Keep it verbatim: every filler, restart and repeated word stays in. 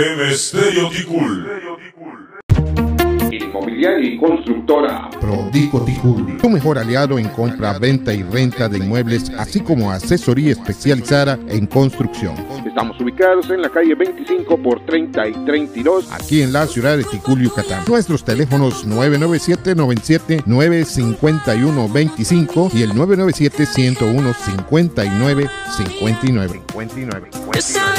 M Stereo Ticul. Inmobiliaria y constructora Prodico Ticul, tu mejor aliado en compra, venta y renta de inmuebles, así como asesoría especializada en construcción. Estamos ubicados en la calle veinticinco por treinta y treinta y dos, aquí en la ciudad de Ticul, Yucatán. Nuestros teléfonos nueve nueve siete, noventa y siete, nueve cinco uno, veinticinco y el nueve nueve siete, ciento uno, cincuenta y nueve cincuenta y nueve.